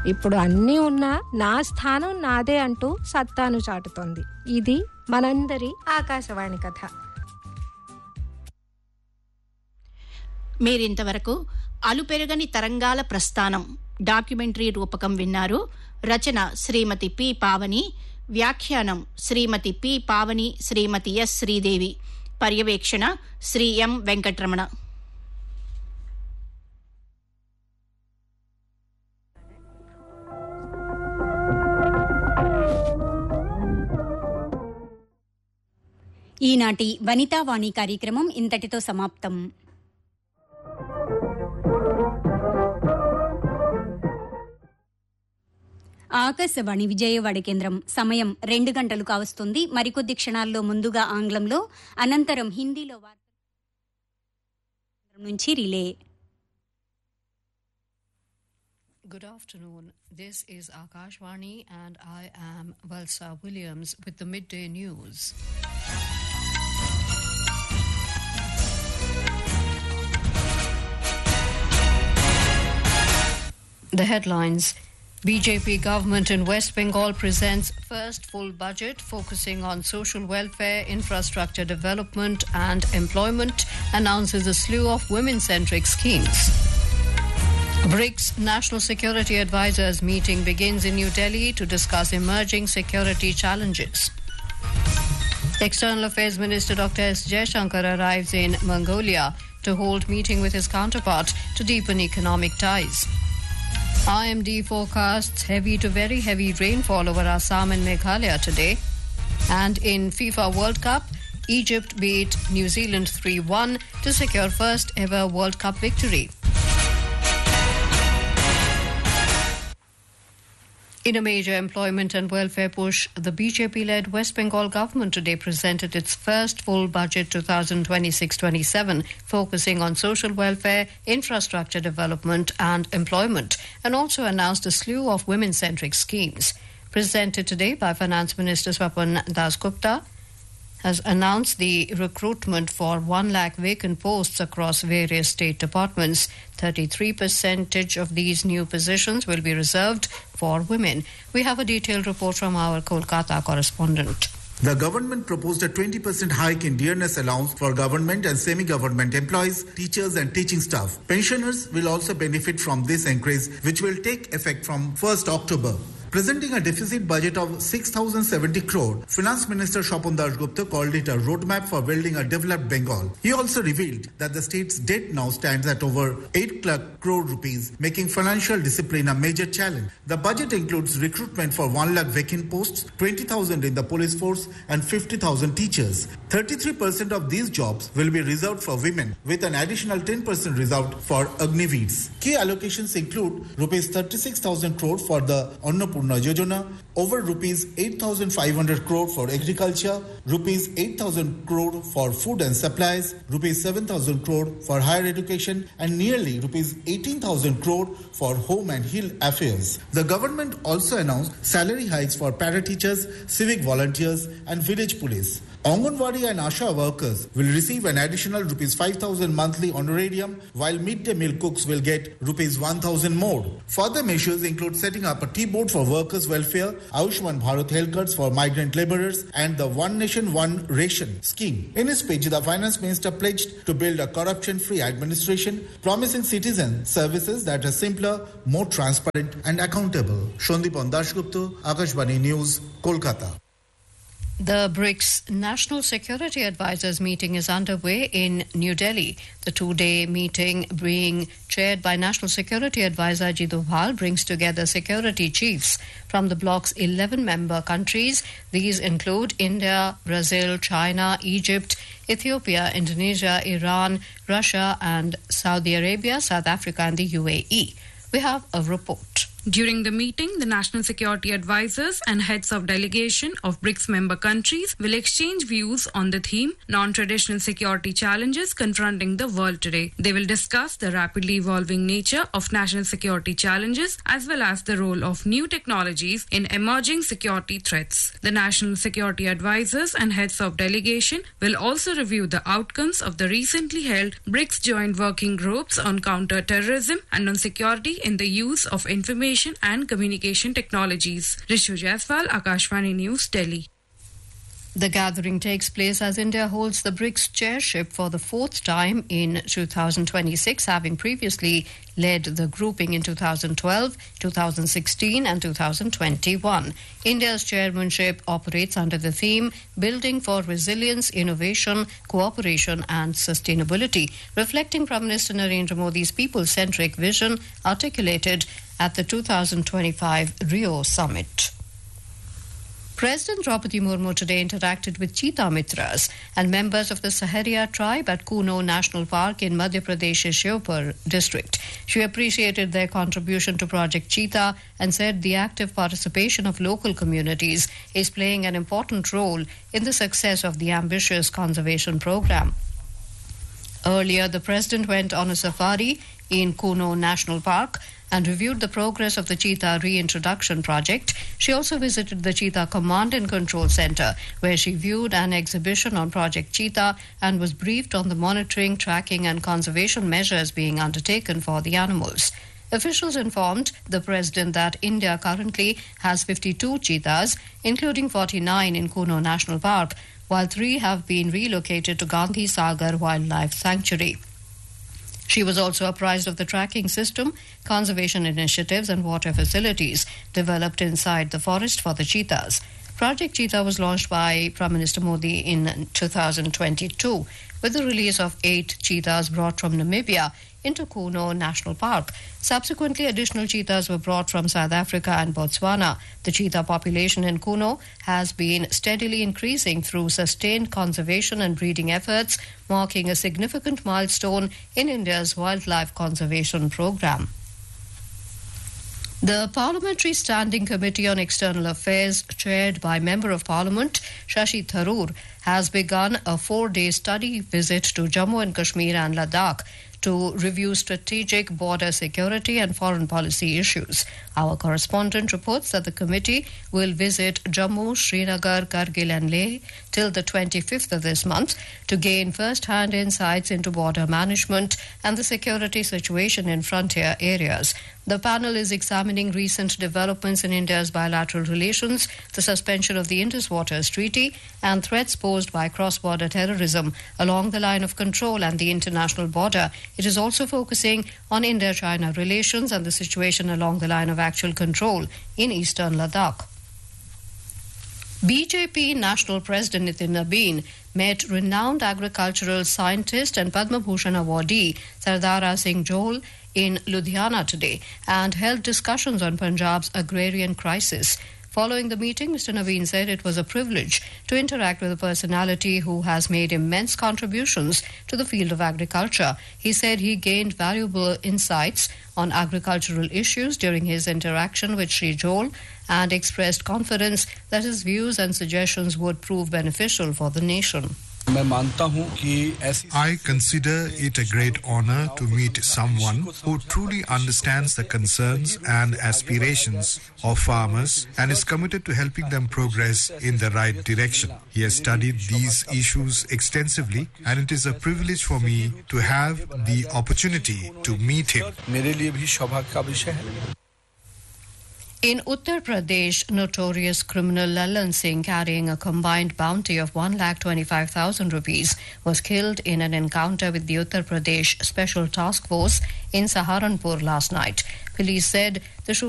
ఇప్పుడు అన్నీ ఉన్నా నా స్థానం నాదే అంటూ సత్తాను చాటుతోంది. ఇది మనందరి ఆకాశవాణి కథ. మీరింతవరకు అలుపెరగని తరంగాల ప్రస్థానం డాక్యుమెంటరీ రూపకం విన్నారు. రచన శ్రీమతి పి పావని, వ్యాఖ్యానం శ్రీమతి పి పావని, శ్రీమతి ఎస్ శ్రీదేవి, పర్యవేక్షణ శ్రీ ఎం వెంకటరమణ. ఈనాటి వనితావాణి కార్యక్రమం ఇంతటితో సమాప్తం. ఆకాశవాణి విజయవాడ కేంద్రం. సమయం 2 గంటలు కావస్తుంది. మరికొద్ది క్షణాల్లో ముందుగా ఆంగ్లంలో, అనంతరం హిందీలో వార్తల నుంచి relay. Good afternoon. This is Akashvani and I am Valsa Williams with the midday news. The headlines. BJP government in West Bengal presents first full budget focusing on social welfare, infrastructure development and employment, announces a slew of women-centric schemes. BRICS National Security Advisors meeting begins in New Delhi to discuss emerging security challenges. External Affairs Minister Dr. S. Jaishankar arrives in Mongolia to hold meeting with his counterpart to deepen economic ties. IMD forecasts heavy to very heavy rainfall over Assam and Meghalaya today. And in FIFA World Cup, Egypt beat New Zealand 3-1 to secure first ever World Cup victory. In a major employment and welfare push, the BJP-led West Bengal government today presented its first full budget 2026-27, focusing on social welfare, infrastructure development and employment, and also announced a slew of women-centric schemes. Presented today by Finance Minister Swapan Dasgupta, has announced the recruitment for 1 lakh vacant posts across various state departments. 33% of these new positions will be reserved for women. We have a detailed report from our Kolkata correspondent. The government proposed a 20% hike in dearness allowance for government and semi-government employees, teachers and teaching staff. Pensioners will also benefit from this increase, which will take effect from 1st October. Presenting a deficit budget of 6,070 crore, Finance Minister Swapan Dasgupta called it a roadmap for building a developed Bengal. He also revealed that the state's debt now stands at over 8 lakh crore rupees, making financial discipline a major challenge. The budget includes recruitment for 1 lakh vacant posts, 20,000 in the police force and 50,000 teachers. 33% of these jobs will be reserved for women, with an additional 10% reserved for Agniveers. Key allocations include rupees 36,000 crore for the Annapurna Yojana, over rupees 8,500 crore for agriculture, rupees 8,000 crore for food and supplies, rupees 7,000 crore for higher education, and nearly rupees 18,000 crore for home and hill affairs. The government also announced salary hikes for para-teachers, civic volunteers, and village police. Anganwadi and Asha workers will receive an additional rupees 5,000 monthly honorarium, while midday meal cooks will get rupees 1,000 more. Further measures include setting up a tea board for workers' welfare, Ayushman Bharat health cards for migrant laborers, and the One Nation One Ration scheme. In his speech, the finance minister pledged to build a corruption-free administration, promising citizens services that are simpler, more transparent and accountable. Shondipan Dasgupta, Akashvani News, Kolkata. The BRICS National Security Advisors meeting is underway in New Delhi. The 2-day meeting, being chaired by National Security Advisor Ajit Doval, brings together security chiefs from the bloc's 11 member countries. These include India, Brazil, China, Egypt, Ethiopia, Indonesia, Iran, Russia and Saudi Arabia, South Africa and the UAE. We have a report. During the meeting, the National Security Advisors and heads of delegation of BRICS member countries will exchange views on the theme Non-Traditional Security Challenges Confronting the World Today. They will discuss the rapidly evolving nature of national security challenges as well as the role of new technologies in emerging security threats. The National Security Advisors and heads of delegation will also review the outcomes of the recently held BRICS joint working groups on counter-terrorism and on security in the use of information Information and Communication Technologies. Rishu Jaiswal, Akashvani News, Delhi. The gathering takes place as India holds the BRICS chairship for the fourth time in 2026, having previously led the grouping in 2012, 2016 and 2021. India's chairmanship operates under the theme Building for Resilience, Innovation, Cooperation and Sustainability, reflecting Prime Minister Narendra Modi's people-centric vision articulated at the 2025 Rio Summit. President Draupadi Murmu today interacted with cheetah mitras and members of the Saharia tribe at Kuno National Park in Madhya Pradesh's Shiopur district. She appreciated their contribution to Project Cheetah and said the active participation of local communities is playing an important role in the success of the ambitious conservation program. Earlier, the president went on a safari in Kuno National Park and reviewed the progress of the cheetah reintroduction project. She also visited the Cheetah Command and Control Center, where she viewed an exhibition on Project Cheetah and was briefed on the monitoring, tracking and conservation measures being undertaken for the animals. Officials informed the president that India currently has 52 cheetahs, including 49 in Kuno National Park, while 3 have been relocated to Gandhi Sagar Wildlife Sanctuary. She was also apprised of the tracking system, conservation initiatives and water facilities developed inside the forest for the cheetahs. Project Cheetah was launched by Prime Minister Modi in 2022 with the release of 8 cheetahs brought from Namibia into Kuno National Park. Subsequently, additional cheetahs were brought from South Africa and Botswana. The cheetah population in Kuno has been steadily increasing through sustained conservation and breeding efforts, marking a significant milestone in India's wildlife conservation program. The Parliamentary Standing Committee on External Affairs, chaired by Member of Parliament Shashi Tharoor, has begun a 4-day study visit to Jammu and Kashmir and Ladakh to review strategic border security and foreign policy issues. Our correspondent reports that the committee will visit Jammu, Srinagar, Kargil and Leh till the 25th of this month to gain first-hand insights into border management and the security situation in frontier areas. The panel is examining recent developments in India's bilateral relations, the suspension of the Indus Waters Treaty, and threats posed by cross-border terrorism along the line of control and the international border. It is also focusing on India-China relations and the situation along the line of actual control in eastern Ladakh. BJP National President Nitin Nabin met renowned agricultural scientist and Padma Bhushan awardee Sardara Singh Johal in Ludhiana today and held discussions on Punjab's agrarian crisis. Following the meeting, Mr. Naveen said it was a privilege to interact with a personality who has made immense contributions to the field of agriculture. He said he gained valuable insights on agricultural issues during his interaction with Shri Johal and expressed confidence that his views and suggestions would prove beneficial for the nation. I consider it a great honor to meet someone who truly understands the concerns and aspirations of farmers and is committed to helping them progress in the right direction. He has studied these issues extensively, and it is a privilege for me to have the opportunity to meet him. In Uttar Pradesh, notorious criminal Lalan Singh, carrying a combined bounty of 1,25,000 rupees, was killed in an encounter with the Uttar Pradesh Special Task Force in Saharanpur last night. Police said the